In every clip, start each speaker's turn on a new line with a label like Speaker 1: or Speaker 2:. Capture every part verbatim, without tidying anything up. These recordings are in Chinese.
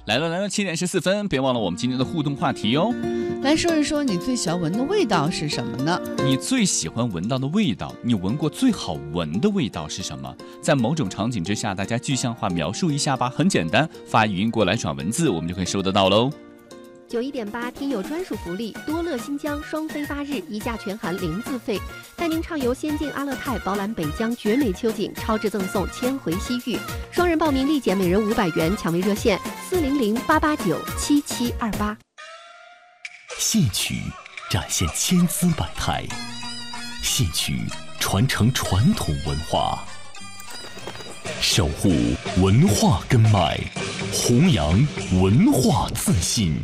Speaker 1: 来了来了，七点十四分，别忘了我们今天的互动话题哦。
Speaker 2: 来说一说你最喜欢闻的味道是什么呢？
Speaker 1: 你最喜欢闻到的味道，你闻过最好闻的味道是什么？在某种场景之下，大家具象化描述一下吧，很简单，发语音过来转文字，我们就可以收得到喽。
Speaker 3: 九一点八听友专属福利，多乐新疆双飞发日一价全含零自费，带您畅游仙境阿勒泰，饱览北疆绝美秋景，超值赠送千回西域。双人报名立减每人五百元，抢位热线四零零八八九七七二八。
Speaker 4: 戏曲展现千姿百态，戏曲传承传统文化，守护文化根脉，弘扬文化自信。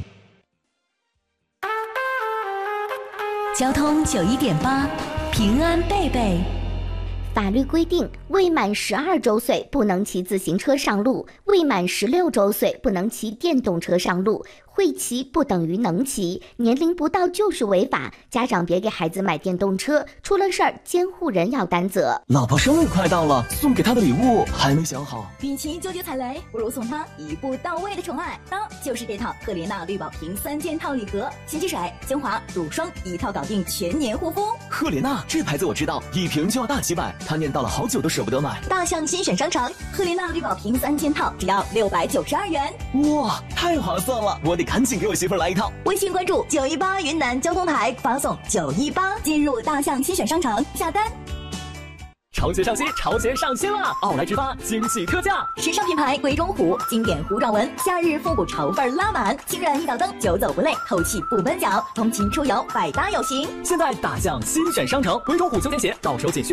Speaker 5: 交通九一点八，平安贝贝。
Speaker 6: 法律规定，未满十二周岁不能骑自行车上路，未满十六周岁不能骑电动车上路。会骑不等于能骑，年龄不到就是违法。家长别给孩子买电动车，出了事儿监护人要担责。
Speaker 7: 老婆生日快到了，送给她的礼物还没想好。
Speaker 5: 与其纠结踩雷，不如送她一步到位的宠爱。当就是这套赫莲娜绿宝瓶三件套礼盒，洗洗水、精华、乳霜一套搞定全年护肤。
Speaker 7: 赫莲娜这牌子我知道，一瓶就要大几百，她念叨了好久都舍不得买。
Speaker 5: 大象新选商城，赫莲娜绿宝瓶三件套只要六百九十二元。
Speaker 7: 哇，太划算了！我得赶紧给我媳妇儿来一套。
Speaker 5: 微信关注九一八云南交通台，发送九一八进入大象新选商城下单。
Speaker 8: 潮鞋上新，潮鞋上新了！奥莱之发惊喜特价，
Speaker 5: 时尚品牌鬼冢虎经典虎爪纹，夏日复古潮范拉满，轻软一脚蹬，久走不累，透气不闷脚，通勤出游百搭有型。
Speaker 8: 现在大象新选商城，鬼冢虎休闲鞋到手仅需